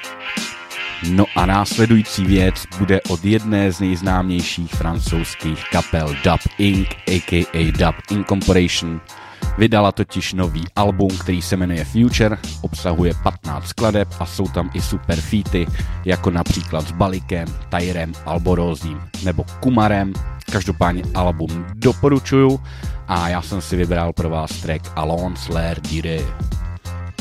No a následující věc bude od jedné z nejznámějších francouzských kapel Dub Inc. a.k.a. Dub Incorporation. Vydala totiž nový album, který se jmenuje Future, obsahuje 15 skladeb a jsou tam i super featy, jako například s Balikem, Tyrem, Alborozím nebo Kumarem. Každopádně album doporučuju a já jsem si vybral pro vás track Allons l'air dire.